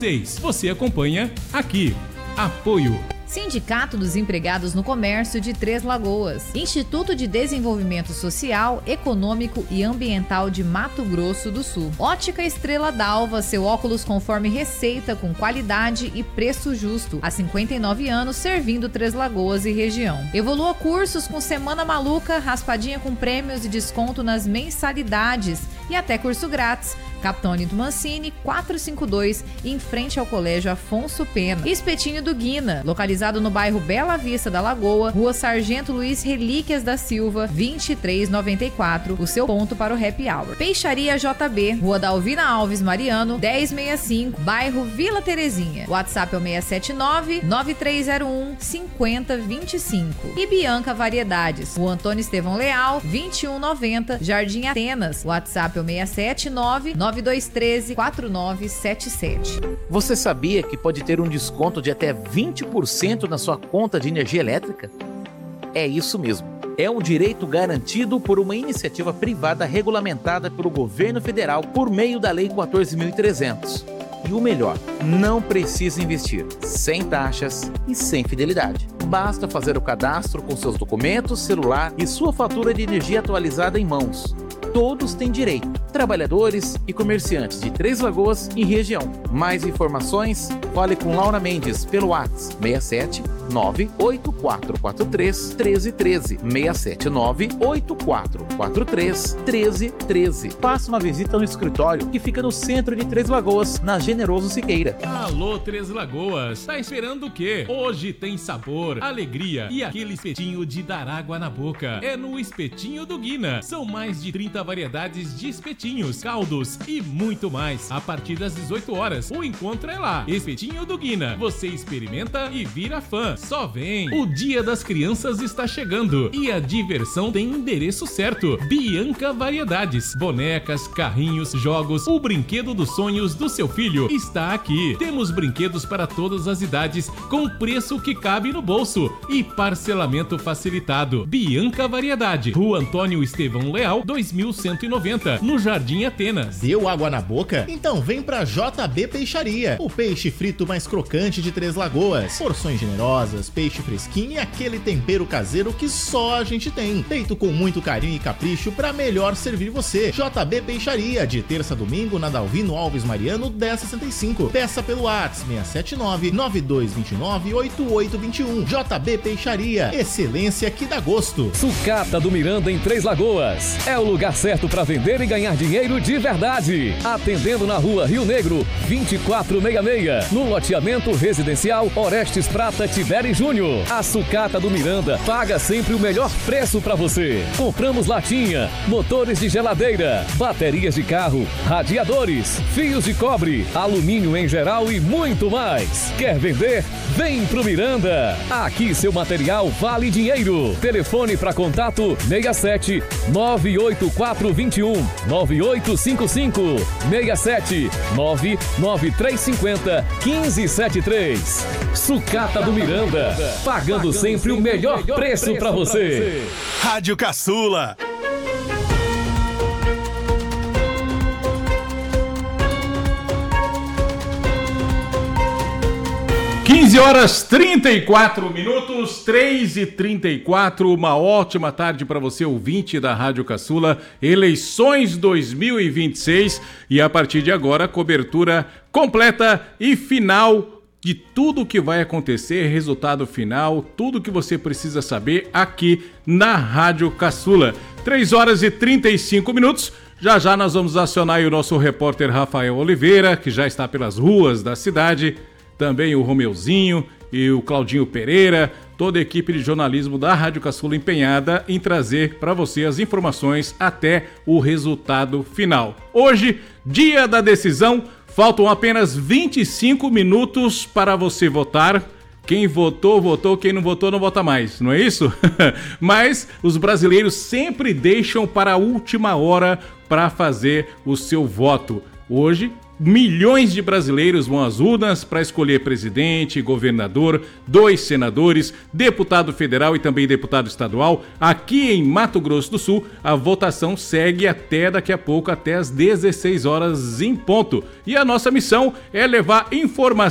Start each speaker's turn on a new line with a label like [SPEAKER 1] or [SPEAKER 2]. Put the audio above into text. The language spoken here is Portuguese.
[SPEAKER 1] Você acompanha aqui. Apoio.
[SPEAKER 2] Sindicato dos Empregados no Comércio de Três Lagoas, Instituto de Desenvolvimento Social, Econômico e Ambiental de Mato Grosso do Sul, Ótica Estrela d'Alva, seu óculos conforme receita com qualidade e preço justo, há 59 anos servindo Três Lagoas e região. Evolua cursos com Semana Maluca, raspadinha com prêmios e desconto nas mensalidades e até curso grátis. Capitão Olinto Mancini, 452, em frente ao Colégio Afonso Pena. Espetinho do Guina, localizado no bairro Bela Vista da Lagoa, Rua Sargento Luiz Relíquias da Silva, 2394, o seu ponto para o Happy Hour. Peixaria JB, Rua Dalvina Alves Mariano, 1065, bairro Vila Terezinha. WhatsApp é o 679-9301-5025. E Bianca Variedades, Rua Antônio Estevão Leal, 2190, Jardim Atenas. WhatsApp é o 679-9213-4977.
[SPEAKER 3] Você sabia que pode ter um desconto de até 20% na sua conta de energia elétrica? É isso mesmo. É um direito garantido por uma iniciativa privada regulamentada pelo governo federal por meio da Lei 14.300. E o melhor, não precisa investir, sem taxas e sem fidelidade. Basta fazer o cadastro com seus documentos, celular e sua fatura de energia atualizada em mãos. Todos têm direito, trabalhadores e comerciantes de Três Lagoas e região. Mais informações, fale com Laura Mendes pelo WhatsApp 67 98443 1313 67 98443 1313. Faça uma visita no escritório que fica no centro de Três Lagoas, na Generoso Siqueira.
[SPEAKER 1] Alô, Três Lagoas, tá esperando o quê? Hoje tem sabor, alegria e aquele espetinho de dar água na boca. É no Espetinho do Guina. São mais de 30 variedades de espetinhos, caldos e muito mais. A partir das 18 horas, o encontro é lá. Espetinho do Guina. Você experimenta e vira fã. Só vem. O Dia das Crianças está chegando e a diversão tem endereço certo. Bianca Variedades. Bonecas, carrinhos, jogos, o brinquedo dos sonhos do seu filho está aqui. Temos brinquedos para todas as idades com preço que cabe no bolso e parcelamento facilitado. Bianca Variedade. Rua Antônio Estevão Leal, 2190, no Jardim Atenas.
[SPEAKER 4] Deu água na boca? Então vem pra JB Peixaria, o peixe frito mais crocante de Três Lagoas. Porções generosas, peixe fresquinho e aquele tempero caseiro que só a gente tem. Feito com muito carinho e capricho pra melhor servir você. JB Peixaria, de terça a domingo na Dalvino Alves Mariano, 1065. Peça pelo WhatsApp 679-9229-8821. JB Peixaria, excelência que dá gosto.
[SPEAKER 5] Sucata do Miranda em Três Lagoas. É o lugar certo para vender e ganhar dinheiro de verdade. Atendendo na rua Rio Negro, 2466. No loteamento residencial Orestes Prata Tiberi Júnior. A Sucata do Miranda paga sempre o melhor preço para você. Compramos latinha, motores de geladeira, baterias de carro, radiadores, fios de cobre, alumínio em geral e muito mais. Quer vender? Vem pro Miranda. Aqui seu material vale dinheiro. Telefone para contato 67 98421 9855 67 99350 1573. Sucata do Miranda, pagando sempre o melhor preço para você.
[SPEAKER 6] Rádio Caçula.
[SPEAKER 1] 15 horas 34 minutos, 3h34, uma ótima tarde para você, ouvinte da Rádio Caçula. Eleições 2026 e a partir de agora, cobertura completa e final de tudo o que vai acontecer, resultado final, tudo que você precisa saber aqui na Rádio Caçula. 3 horas e 35 minutos. Já já nós vamos acionar aí o nosso repórter Rafael Oliveira, que já está pelas ruas da cidade. Também o Romeuzinho e o Claudinho Pereira, toda a equipe de jornalismo da Rádio Caçula empenhada em trazer para você as informações até o resultado final. Hoje, dia da decisão, faltam apenas 25 minutos para você votar. Quem votou, votou, quem não votou, não vota mais, não é isso? Mas os brasileiros sempre deixam para a última hora para fazer o seu voto. Hoje, Milhões de brasileiros vão às urnas para escolher presidente, governador, 2 senadores, deputado federal e também deputado estadual. Aqui em Mato Grosso do Sul, a votação segue até daqui a pouco, até às 16 horas em ponto. E a nossa missão é levar informação